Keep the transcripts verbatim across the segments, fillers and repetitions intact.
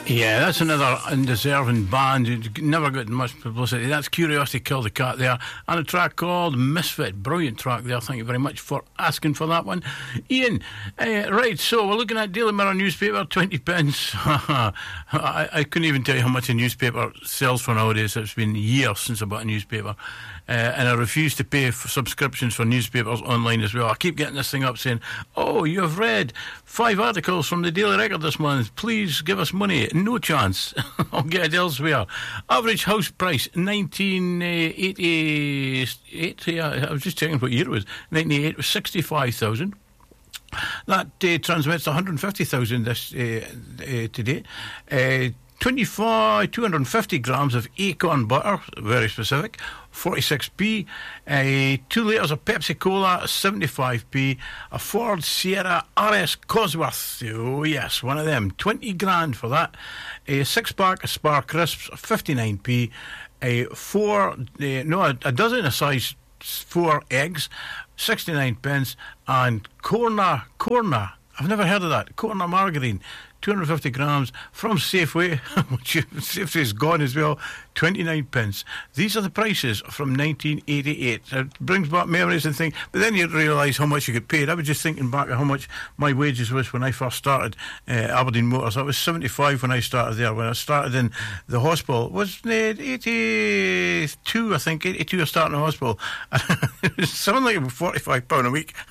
Yeah, that's another undeserving band who never got much publicity. That's Curiosity Killed the Cat there, and a track called Misfit. Brilliant track there. Thank you very much for asking for that one, Ian. Uh, right, so we're looking at Daily Mirror newspaper, twenty pence. I, I couldn't even tell you how much a newspaper sells for nowadays. It's been years since I bought a newspaper. Uh, and I refuse to pay for subscriptions for newspapers online as well. I keep getting this thing up saying, oh, you have read five articles from the Daily Record this month. Please give us money. No chance. I'll get it elsewhere. Average house price, nineteen eighty-eight. Yeah, I was just checking what year it was. nineteen eighty-eight was sixty-five thousand. That uh, transmits one hundred fifty thousand this uh, uh, today. Uh, twenty-five, two hundred fifty grams of Acorn butter, very specific, forty-six p. Uh, two litres of Pepsi Cola, seventy-five p. A Ford Sierra R S Cosworth, oh yes, one of them, twenty grand for that. A six pack of Spar Crisps, fifty-nine p. A four, uh, no, a, a dozen of size four eggs, sixty-nine pence. And Corner, Corner, I've never heard of that, Corner margarine, two hundred fifty grams from Safeway, which Safeway's gone as well, twenty-nine pence. These are the prices from nineteen eighty-eight. It brings back memories and things, but then you realise how much you get paid. I was just thinking back at how much my wages was when I first started uh, Aberdeen Motors. I was seventy-five when I started there. When I started in the hospital, was it eighty-two, I think, eighty-two I started in the hospital. It was something like forty-five pounds a week.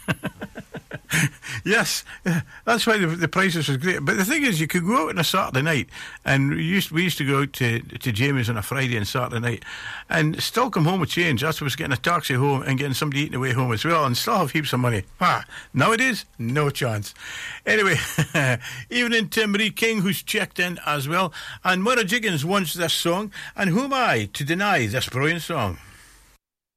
Yes, that's why the, the prices was great. But the thing is, you could go out on a Saturday night, and we used, we used to go out to, to Jamie's on a Friday and Saturday night, and still come home with change. That's was getting a taxi home and getting somebody eating away home as well, and still have heaps of money. Ah, nowadays, no chance. Anyway, evening to Marie King, who's checked in as well, and Moira Jiggins wants this song, and who am I to deny this brilliant song?